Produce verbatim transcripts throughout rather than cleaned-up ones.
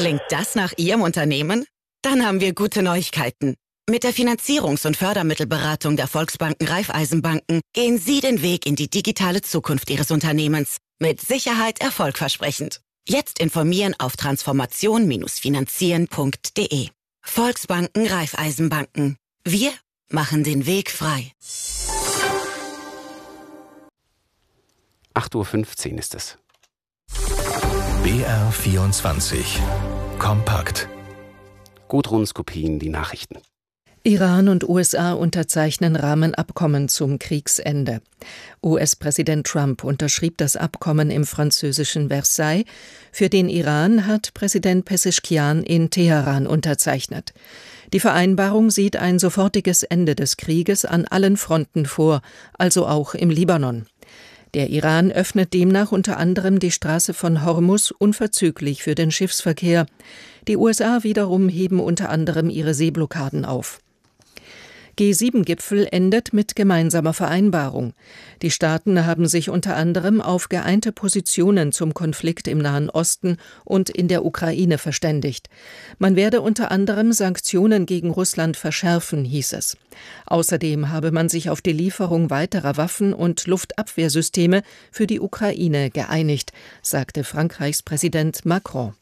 Klingt das nach Ihrem Unternehmen? Dann haben wir gute Neuigkeiten. Mit der Finanzierungs- und Fördermittelberatung der Volksbanken Raiffeisenbanken gehen Sie den Weg in die digitale Zukunft Ihres Unternehmens. Mit Sicherheit erfolgversprechend. Jetzt informieren auf transformation Finanzieren punkt de. Volksbanken Raiffeisenbanken. Wir machen den Weg frei. acht Uhr fünfzehn ist es. B R vierundzwanzig. Kompakt. Gudrun Skopin, die Nachrichten. Iran und U S A unterzeichnen Rahmenabkommen zum Kriegsende. U S-Präsident Trump unterschrieb das Abkommen im französischen Versailles. Für den Iran hat Präsident Pezeshkian in Teheran unterzeichnet. Die Vereinbarung sieht ein sofortiges Ende des Krieges an allen Fronten vor, also auch im Libanon. Der Iran öffnet demnach unter anderem die Straße von Hormuz unverzüglich für den Schiffsverkehr. Die U S A wiederum heben unter anderem ihre Seeblockaden auf. G sieben Gipfel endet mit gemeinsamer Vereinbarung. Die Staaten haben sich unter anderem auf geeinte Positionen zum Konflikt im Nahen Osten und in der Ukraine verständigt. Man werde unter anderem Sanktionen gegen Russland verschärfen, hieß es. Außerdem habe man sich auf die Lieferung weiterer Waffen und Luftabwehrsysteme für die Ukraine geeinigt, sagte Frankreichs Präsident Macron.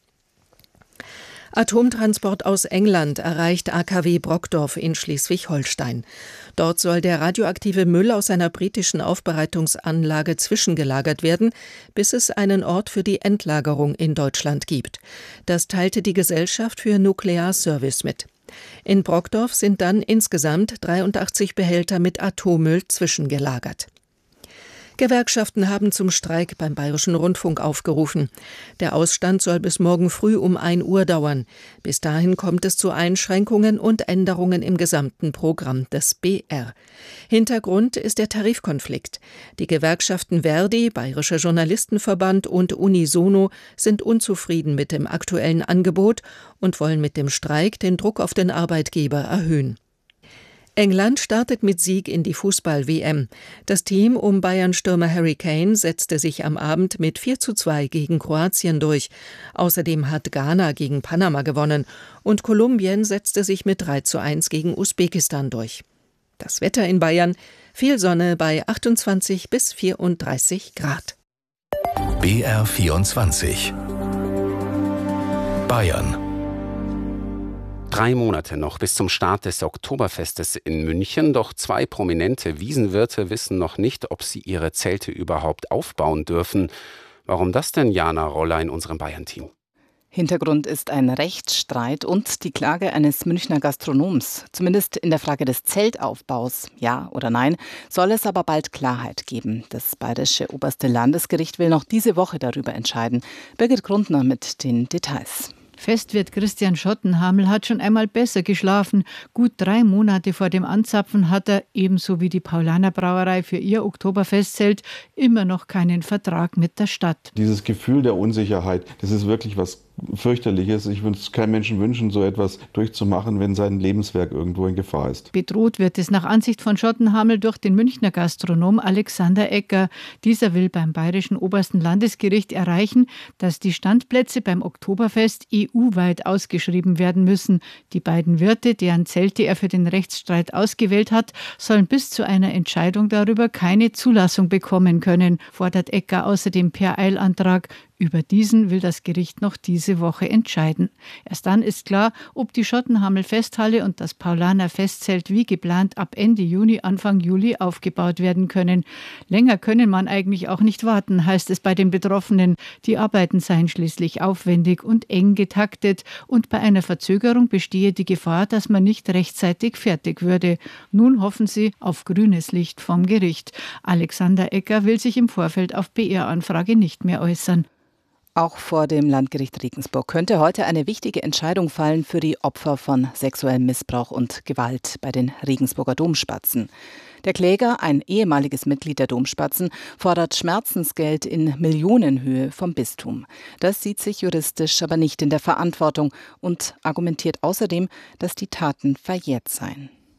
Atomtransport aus England erreicht A K W Brokdorf in Schleswig-Holstein. Dort soll der radioaktive Müll aus einer britischen Aufbereitungsanlage zwischengelagert werden, bis es einen Ort für die Endlagerung in Deutschland gibt. Das teilte die Gesellschaft für Nuklearservice mit. In Brokdorf sind dann insgesamt dreiundachtzig Behälter mit Atommüll zwischengelagert. Gewerkschaften haben zum Streik beim Bayerischen Rundfunk aufgerufen. Der Ausstand soll bis morgen früh um ein Uhr dauern. Bis dahin kommt es zu Einschränkungen und Änderungen im gesamten Programm des B R. Hintergrund ist der Tarifkonflikt. Die Gewerkschaften Verdi, Bayerischer Journalistenverband und Unisono sind unzufrieden mit dem aktuellen Angebot und wollen mit dem Streik den Druck auf den Arbeitgeber erhöhen. England startet mit Sieg in die Fußball-W M. Das Team um Bayern-Stürmer Harry Kane setzte sich am Abend mit vier zu zwei gegen Kroatien durch. Außerdem hat Ghana gegen Panama gewonnen und Kolumbien setzte sich mit drei zu eins gegen Usbekistan durch. Das Wetter in Bayern: viel Sonne bei achtundzwanzig bis vierunddreißig Grad. B R vierundzwanzig. Bayern. Drei Monate noch bis zum Start des Oktoberfestes in München, doch zwei prominente Wiesenwirte wissen noch nicht, ob sie ihre Zelte überhaupt aufbauen dürfen. Warum das denn, Jana Roller in unserem Bayern-Team? Hintergrund ist ein Rechtsstreit und die Klage eines Münchner Gastronoms. Zumindest in der Frage des Zeltaufbaus, ja oder nein, soll es aber bald Klarheit geben. Das Bayerische Oberste Landesgericht will noch diese Woche darüber entscheiden. Birgit Grundner mit den Details. Festwirt Christian Schottenhamel hat schon einmal besser geschlafen. Gut drei Monate vor dem Anzapfen hat er, ebenso wie die Paulaner Brauerei für ihr Oktoberfestzelt, immer noch keinen Vertrag mit der Stadt. Dieses Gefühl der Unsicherheit, das ist wirklich was Fürchterliches. Ich würde es keinem Menschen wünschen, so etwas durchzumachen, wenn sein Lebenswerk irgendwo in Gefahr ist. Bedroht wird es nach Ansicht von Schottenhamel durch den Münchner Gastronom Alexander Egger. Dieser will beim Bayerischen Obersten Landesgericht erreichen, dass die Standplätze beim Oktoberfest E U-weit ausgeschrieben werden müssen. Die beiden Wirte, deren Zelte er für den Rechtsstreit ausgewählt hat, sollen bis zu einer Entscheidung darüber keine Zulassung bekommen können, fordert Egger außerdem per Eilantrag. Über diesen will das Gericht noch diese Woche entscheiden. Erst dann ist klar, ob die Schottenhamel-Festhalle und das Paulaner Festzelt wie geplant ab Ende Juni, Anfang Juli aufgebaut werden können. Länger können man eigentlich auch nicht warten, heißt es bei den Betroffenen. Die Arbeiten seien schließlich aufwendig und eng getaktet und bei einer Verzögerung bestehe die Gefahr, dass man nicht rechtzeitig fertig würde. Nun hoffen sie auf grünes Licht vom Gericht. Alexander Egger will sich im Vorfeld auf B R-Anfrage nicht mehr äußern. Auch vor dem Landgericht Regensburg könnte heute eine wichtige Entscheidung fallen für die Opfer von sexuellem Missbrauch und Gewalt bei den Regensburger Domspatzen. Der Kläger, ein ehemaliges Mitglied der Domspatzen, fordert Schmerzensgeld in Millionenhöhe vom Bistum. Das sieht sich juristisch aber nicht in der Verantwortung und argumentiert außerdem, dass die Taten verjährt seien.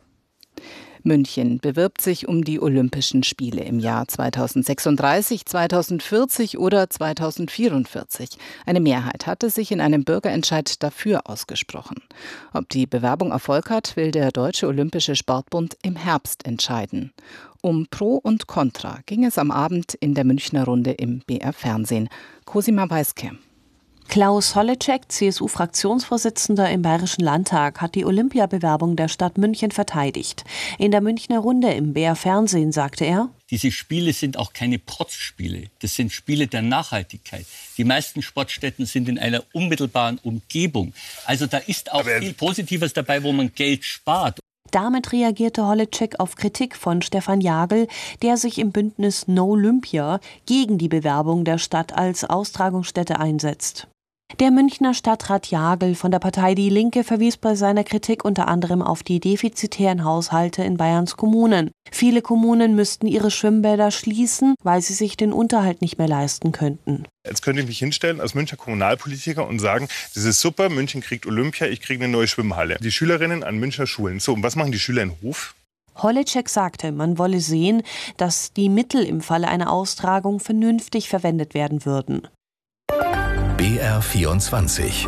München bewirbt sich um die Olympischen Spiele im Jahr zweitausendsechsunddreißig, zweitausendvierzig oder zweitausendvierundvierzig. Eine Mehrheit hatte sich in einem Bürgerentscheid dafür ausgesprochen. Ob die Bewerbung Erfolg hat, will der Deutsche Olympische Sportbund im Herbst entscheiden. Um Pro und Contra ging es am Abend in der Münchner Runde im B R Fernsehen. Cosima Weiske. Klaus Holleczek, C S U-Fraktionsvorsitzender im Bayerischen Landtag, hat die Olympiabewerbung der Stadt München verteidigt. In der Münchner Runde im B R Fernsehen sagte er: Diese Spiele sind auch keine Protzspiele. Das sind Spiele der Nachhaltigkeit. Die meisten Sportstätten sind in einer unmittelbaren Umgebung. Also da ist auch viel Positives dabei, wo man Geld spart. Damit reagierte Holleczek auf Kritik von Stefan Jagl, der sich im Bündnis No Olympia gegen die Bewerbung der Stadt als Austragungsstätte einsetzt. Der Münchner Stadtrat Jagl von der Partei Die Linke verwies bei seiner Kritik unter anderem auf die defizitären Haushalte in Bayerns Kommunen. Viele Kommunen müssten ihre Schwimmbäder schließen, weil sie sich den Unterhalt nicht mehr leisten könnten. Jetzt könnte ich mich hinstellen als Münchner Kommunalpolitiker und sagen, das ist super, München kriegt Olympia, ich kriege eine neue Schwimmhalle. Die Schülerinnen an Münchner Schulen. So, und was machen die Schüler in Hof? Holleczek sagte, man wolle sehen, dass die Mittel im Falle einer Austragung vernünftig verwendet werden würden. B R vierundzwanzig.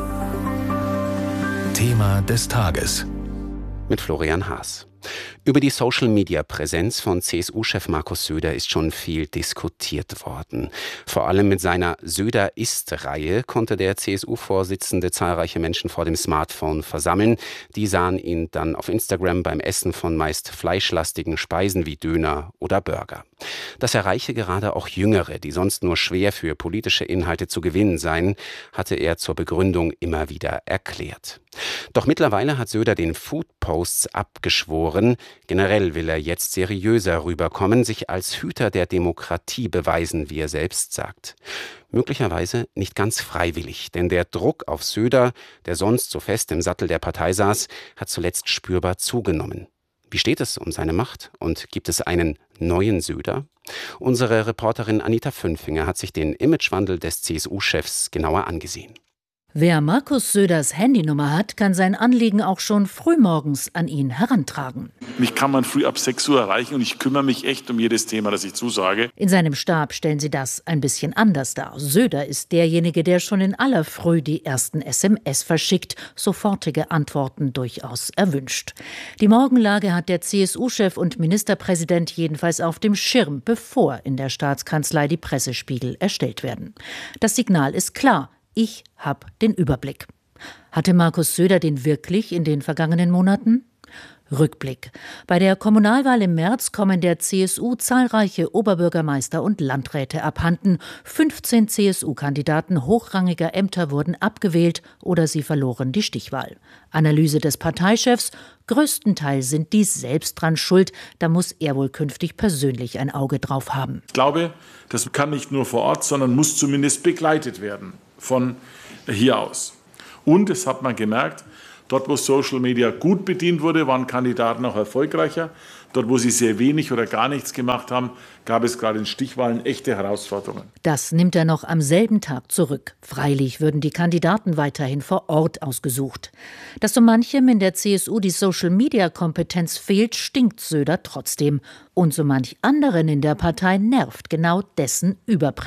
Thema des Tages. Mit Florian Haas. Über die Social-Media-Präsenz von C S U-Chef Markus Söder ist schon viel diskutiert worden. Vor allem mit seiner Söder-ist-Reihe konnte der C S U-Vorsitzende zahlreiche Menschen vor dem Smartphone versammeln. Die sahen ihn dann auf Instagram beim Essen von meist fleischlastigen Speisen wie Döner oder Burger. Das erreiche gerade auch Jüngere, die sonst nur schwer für politische Inhalte zu gewinnen seien, hatte er zur Begründung immer wieder erklärt. Doch mittlerweile hat Söder den Food-Posts abgeschworen. Generell will er jetzt seriöser rüberkommen, sich als Hüter der Demokratie beweisen, wie er selbst sagt. Möglicherweise nicht ganz freiwillig, denn der Druck auf Söder, der sonst so fest im Sattel der Partei saß, hat zuletzt spürbar zugenommen. Wie steht es um seine Macht und gibt es einen neuen Söder? Unsere Reporterin Anita Fünfinger hat sich den Imagewandel des C S U-Chefs genauer angesehen. Wer Markus Söders Handynummer hat, kann sein Anliegen auch schon frühmorgens an ihn herantragen. Mich kann man früh ab sechs Uhr erreichen und ich kümmere mich echt um jedes Thema, das ich zusage. In seinem Stab stellen sie das ein bisschen anders dar. Söder ist derjenige, der schon in aller Früh die ersten S M S verschickt, sofortige Antworten durchaus erwünscht. Die Morgenlage hat der C S U-Chef und Ministerpräsident jedenfalls auf dem Schirm, bevor in der Staatskanzlei die Pressespiegel erstellt werden. Das Signal ist klar. Ich habe den Überblick. Hatte Markus Söder den wirklich in den vergangenen Monaten? Rückblick. Bei der Kommunalwahl im März kommen der C S U zahlreiche Oberbürgermeister und Landräte abhanden. fünfzehn C S U-Kandidaten hochrangiger Ämter wurden abgewählt oder sie verloren die Stichwahl. Analyse des Parteichefs: Größtenteils sind die selbst dran schuld. Da muss er wohl künftig persönlich ein Auge drauf haben. Ich glaube, das kann nicht nur vor Ort, sondern muss zumindest begleitet werden von hier aus. Und es hat man gemerkt, dort, wo Social Media gut bedient wurde, waren Kandidaten auch erfolgreicher. Dort, wo sie sehr wenig oder gar nichts gemacht haben, gab es gerade in Stichwahlen echte Herausforderungen. Das nimmt er noch am selben Tag zurück. Freilich würden die Kandidaten weiterhin vor Ort ausgesucht. Dass so manchem in der C S U die Social-Media-Kompetenz fehlt, stinkt Söder trotzdem. Und so manch anderen in der Partei nervt genau dessen Überpräsenz.